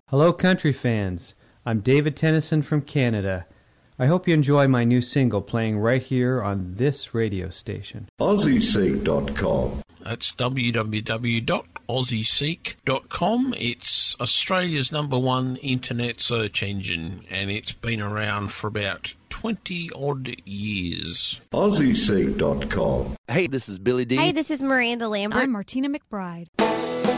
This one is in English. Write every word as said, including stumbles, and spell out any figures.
Hello, country fans. I'm David Tennyson from Canada. I hope you enjoy my new single playing right here on this radio station. Aussie Seek dot com. That's w w w dot aussie seek dot com. It's Australia's number one internet search engine, and it's been around for about twenty-odd years. Aussie Seek dot com. Hey, this is Billy D. Hey, this is Miranda Lambert. I'm Martina McBride.